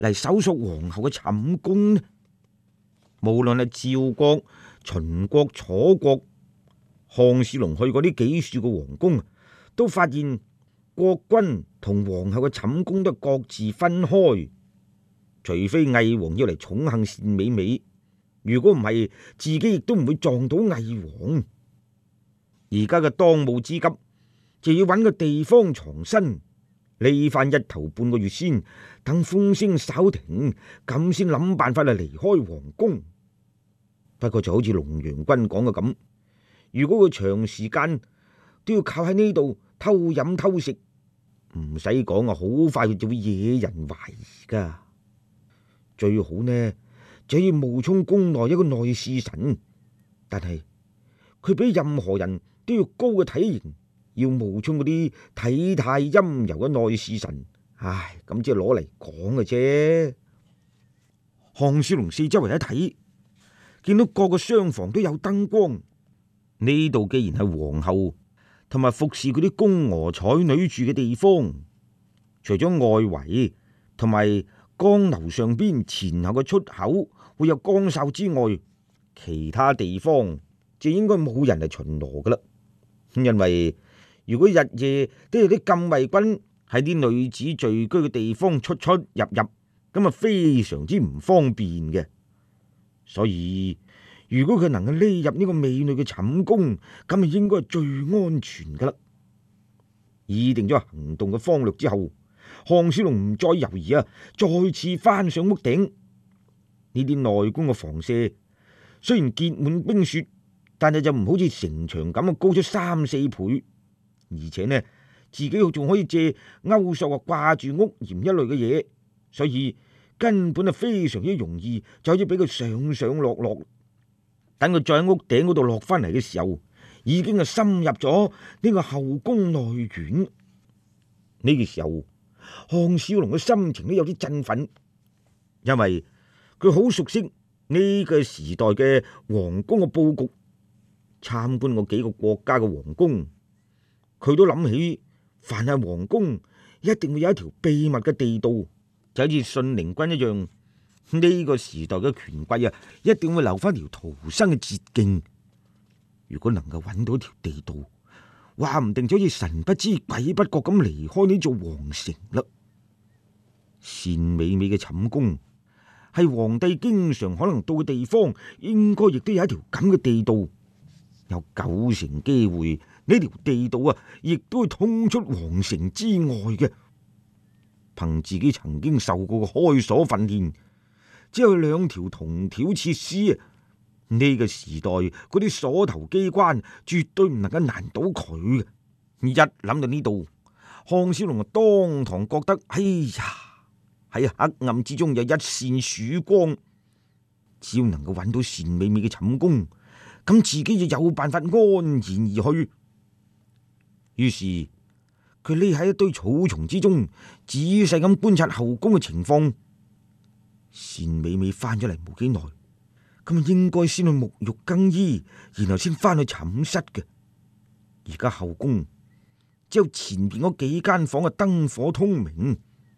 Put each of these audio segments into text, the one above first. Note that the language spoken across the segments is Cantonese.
嚟搜索皇后嘅寢宮呢？無論係趙國、秦國、楚國，項少龍去過呢幾處嘅皇宮，都發現國君同皇后嘅寢宮都各自分開，除非魏王要嚟寵幸單美美，如果唔係，自己亦都唔會撞到魏王。而家嘅當務之急就要揾個地方藏身，匿翻一頭半個月先，等風聲稍停，咁先諗辦法嚟離開皇宮。不過就好似龍陽君講嘅咁，如果佢長時間都要靠喺呢度偷飲偷食，唔使講啊，好快就會惹人懷疑噶。最好呢就要冒充宮內一個內侍臣，但係佢比任何人都要高嘅體型，要冒充嗰啲體態陰柔嘅內侍臣，唉，咁即係攞嚟講嘅啫。項少龍四周圍一睇，見到各個廂房都有燈光，呢度既然係皇后同埋服侍嗰啲宮娥彩女住嘅地方，除咗外圍同埋江樓上邊前後嘅出口會有崗哨之外，其他地方就應該冇人嚟巡邏噶啦。因為如果日夜都有啲禁衛軍喺啲女子聚居嘅地方出出入入，咁啊非常之唔方便嘅。所以如果佢能夠匿入呢個美女嘅寢宮，咁啊應該係最安全噶啦。擬定咗行動嘅方略之後，項少龍唔再猶豫啊，再次翻上屋頂。呢啲內宮嘅房舍雖然結滿冰雪，但係就唔好似城牆咁啊高出3-4倍，而且呢自己仲可以借勾索啊掛住屋檐一類嘅嘢，所以根本係非常之容易，就可以俾佢上上落落。等佢再喺屋頂嗰度落翻嚟嘅時候，已經係深入咗呢個後宮內院。呢個時候，項少龍嘅心情都有啲振奮，因為佢好熟悉呢個時代嘅皇宮嘅布局。參觀過幾個國家嘅皇宮，佢都諗起，凡係皇宮一定會有一條秘密嘅地道，就好似信陵君一樣。呢個時代嘅權貴啊，一定會留翻條逃生嘅捷徑。如果能夠揾到一條地道，話唔定就好似神不知鬼不覺咁離開呢座皇城啦。單美美嘅寢宮係皇帝經常可能到嘅地方，應該亦都有一條咁嘅地道。有9成機會呢條地道啊，亦都會通出皇城之外嘅。憑自己曾經受過嘅開鎖訓練，只有2條銅條設施啊！呢個時代嗰啲鎖頭機關絕對唔能夠難倒佢嘅。一諗到呢度，項少龍啊當堂覺得，哎呀，喺黑暗之中有一線曙光。只要能夠揾到單美美嘅寢宮，咁自己就有辦法安然而去。於是佢匿喺一堆草叢之中，仔細咁觀察後宮嘅情況。單美美翻咗嚟冇幾耐，咁啊應該先去沐浴更衣，然後先翻去寢室嘅。而家後宮只有前邊嗰幾間房嘅燈火通明，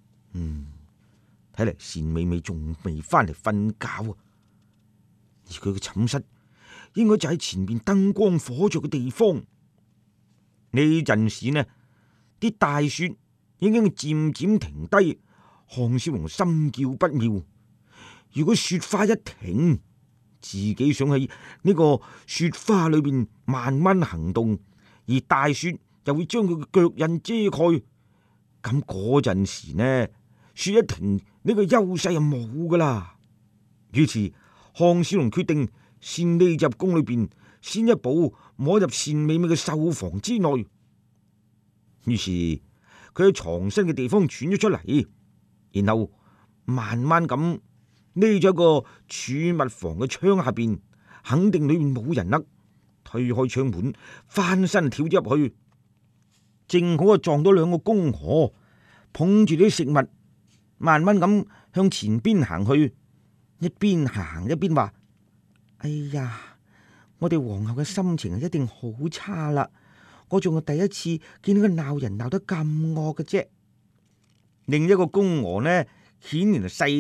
睇嚟單美美仲未翻嚟瞓覺啊。而佢嘅寢室應該就喺前面燈光火著嘅地方。呢陣時呢，啲大雪已經漸漸停低，項少龍心叫不妙。如果雪花一停，自己想喺呢個雪花裏邊慢慢行動，而大雪又會將佢嘅腳印遮蓋，咁嗰陣時呢，雪一停，呢個優勢就冇噶啦。於是項少龍決定先匿入宮裏邊，先一步摸入單美美嘅繡房之內。於是佢喺藏身嘅地方竄咗出嚟，然後慢慢咁匿咗個儲物房嘅窗下邊，肯定裏面冇人啦。推開窗門，翻身跳咗入去，正好撞到2個宮娥捧住啲食物，慢慢咁向前邊行去。一邊行一邊話：哎呀，我哋皇后嘅心情一定好差啦！我仲係第一次見到佢鬧人鬧得咁惡嘅啫。另一個宮娥呢，顯然係細